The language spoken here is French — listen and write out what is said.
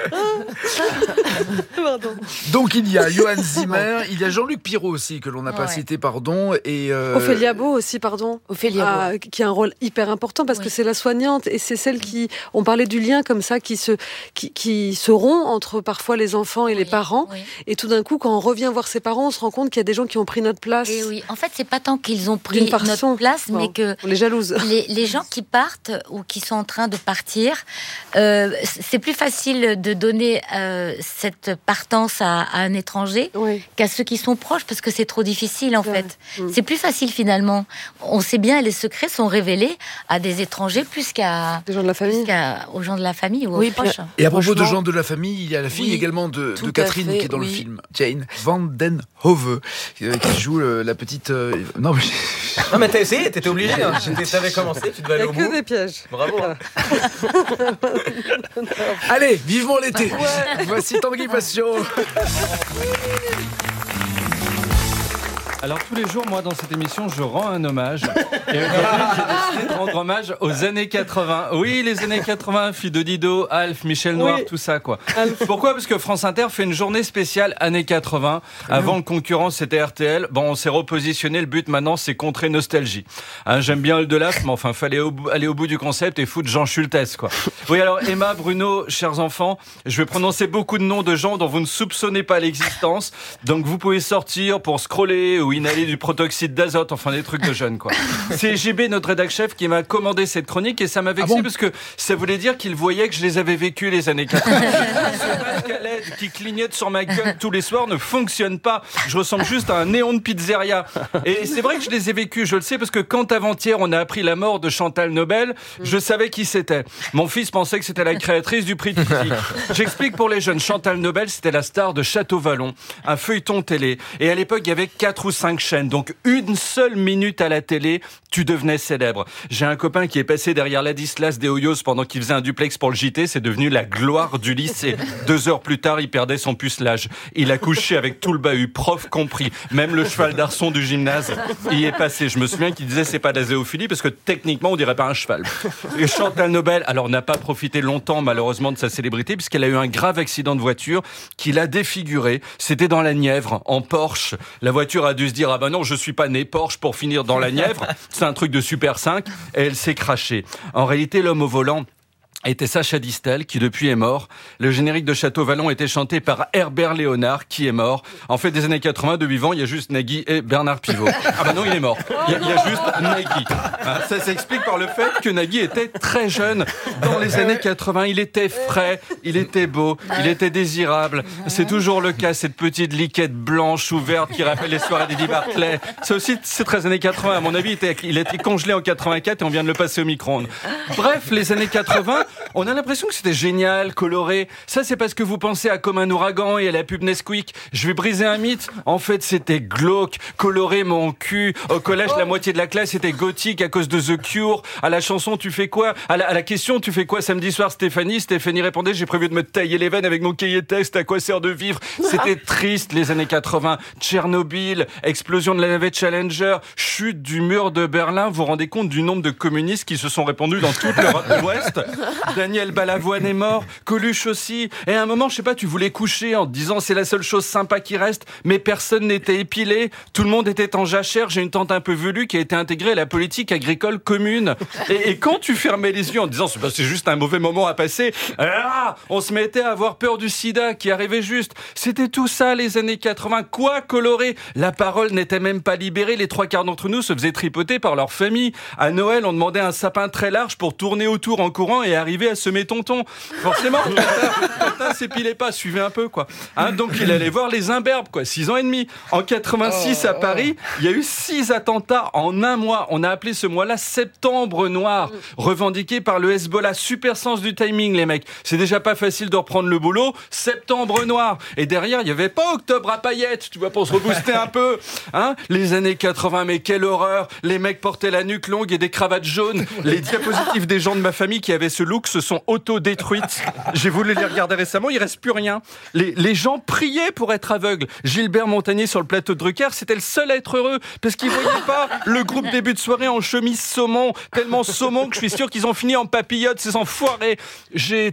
Pardon. Donc il y a Johann Zimmer, il y a Jean-Luc Pirot aussi, que l'on n'a pas cité, pardon. Et Ophélia Beau aussi, pardon. Ophélia Beau. Qui a un rôle hyper important parce que c'est la soignante et c'est celle qui... On parlait du lien comme ça qui se rompt entre parfois les enfants et les parents. Oui. Et tout d'un coup, quand on revient voir ses parents, on se rend compte qu'il y a des gens qui ont pris notre place. Et oui, en fait, c'est pas tant qu'ils ont pris notre place, mais que... On les jalouse. Les gens qui partent ou qui sont en train de partir, c'est plus facile de donner cette partance à un étranger qu'à ceux qui sont proches parce que c'est trop difficile en fait. C'est plus facile finalement. On sait bien, les secrets sont révélés à des étrangers plus qu'à des gens de la famille, aux gens de la famille ou aux proches. Et à propos de gens de la famille, il y a la fille également de Catherine qui est dans le film, Jane Van Den Hove, qui joue la petite. Non mais t'as essayé, t'étais obligé. Hein. T'avais commencé, tu devais aller au bout. Il y a que des pièges. Bravo. Allez, vivement l'été. Voici Tanguy Passion. Alors tous les jours, moi dans cette émission, je rends un hommage. Et aujourd'hui, j'ai décidé de rendre hommage aux années 80. Oui, les années 80, Fille de Dido, Alf, Michel Noir, tout ça quoi. Pourquoi ? Parce que France Inter fait une journée spéciale années 80. Avant, le concurrent c'était RTL. Bon, on s'est repositionné. Le but maintenant, c'est contrer nostalgie. Hein, j'aime bien le de l'Af, mais enfin, fallait aller au bout du concept et foutre Jean Schultes quoi. Oui, alors Emma, Bruno, chers enfants, je vais prononcer beaucoup de noms de gens dont vous ne soupçonnez pas l'existence. Donc vous pouvez sortir pour scroller ou inhaler du protoxyde d'azote, enfin des trucs de jeunes quoi. C'est JB, notre rédac chef, qui m'a commandé cette chronique et ça m'a vexé parce que ça voulait dire qu'il voyait que je les avais vécues les années 80. Ce LED qui clignote sur ma gueule tous les soirs ne fonctionne pas. Je ressemble juste à un néon de pizzeria. Et c'est vrai que je les ai vécues, je le sais, parce que quand avant-hier on a appris la mort de Chantal Nobel, je savais qui c'était. Mon fils pensait que c'était la créatrice du prix Titi. J'explique pour les jeunes, Chantal Nobel, c'était la star de Château Vallon, un feuilleton télé. Et à l'époque, il y avait 4 ou 5 chaînes. Donc une seule minute à la télé, tu devenais célèbre. J'ai un copain qui est passé derrière Ladislas des Hoyos pendant qu'il faisait un duplex pour le JT. C'est devenu la gloire du lycée. 2 heures plus tard, il perdait son pucelage. Il a couché avec tout le bahut, prof compris. Même le cheval d'arçon du gymnase y est passé. Je me souviens qu'il disait c'est pas de la zoophile parce que techniquement on dirait pas un cheval. Et Chantal Nobel, alors n'a pas profité longtemps malheureusement de sa célébrité puisqu'elle a eu un grave accident de voiture qui l'a défigurée. C'était dans la Nièvre, en Porsche. La voiture a dû se dire ah ben non, je suis pas né Porsche pour finir dans la Nièvre. C'est un truc de Super 5 et elle s'est crachée. En réalité, l'homme au volant était Sacha Distel, qui depuis est mort. Le générique de Château Vallon était chanté par Herbert Léonard, qui est mort. En fait, des années 80, de vivant, il y a juste Nagui et Bernard Pivot. Ah bah non, il est mort. Il y a juste Nagui. Ça s'explique par le fait que Nagui était très jeune dans les années 80. Il était frais, il était beau, il était désirable. C'est toujours le cas, cette petite liquette blanche ou verte qui rappelle les soirées d'Eddie Barclay. C'est aussi, c'est très années 80. À mon avis, il a été congelé en 84 et on vient de le passer au micro-ondes. Bref, les années 80, on a l'impression que c'était génial, coloré. Ça, c'est parce que vous pensez à Comme un ouragan et à la pub Nesquik. Je vais briser un mythe. En fait, c'était glauque, coloré mon cul. Au collège, la moitié de la classe était gothique à cause de The Cure. À la chanson, tu fais quoi ? À la question, tu fais quoi samedi soir, Stéphanie répondait, j'ai prévu de me tailler les veines avec mon cahier de texte. À quoi sert de vivre ? C'était triste, les années 80. Tchernobyl, explosion de la navette Challenger, chute du mur de Berlin. Vous vous rendez compte du nombre de communistes qui se sont répandus dans toute l'Europe de l'Ouest ? Daniel Balavoine est mort, Coluche aussi. Et à un moment, je sais pas, tu voulais coucher en te disant c'est la seule chose sympa qui reste, mais personne n'était épilé. Tout le monde était en jachère. J'ai une tante un peu velue qui a été intégrée à la politique agricole commune. Et quand tu fermais les yeux en te disant c'est juste un mauvais moment à passer, on se mettait à avoir peur du sida qui arrivait juste. C'était tout ça les années 80. Quoi coloré ? La parole n'était même pas libérée. Les 3/4 d'entre nous se faisaient tripoter par leur famille. À Noël, on demandait un sapin très large pour tourner autour en courant et arriver à semer tonton. Forcément, Tintin s'épilait pas, suivez un peu, quoi. Hein, donc il allait voir les imberbes, quoi. 6 ans et demi. En 86, à Paris, il y a eu 6 attentats en un mois. On a appelé ce mois-là Septembre Noir, revendiqué par le Hezbollah. Super sens du timing, les mecs. C'est déjà pas facile de reprendre le boulot. Septembre Noir. Et derrière, il y avait pas Octobre à paillettes, tu vois, pour se rebooster un peu. Hein, les années 80, mais quelle horreur. Les mecs portaient la nuque longue et des cravates jaunes. Les diapositives des gens de ma famille qui avaient ce look se sont auto-détruites. J'ai voulu les regarder récemment, il reste plus rien. Les gens priaient pour être aveugles. Gilbert Montagnier sur le plateau de Drucker, c'était le seul à être heureux parce qu'il voyait pas le groupe début de soirée en chemise saumon, tellement saumon que je suis sûr qu'ils ont fini en papillote, ces enfoirés. J'ai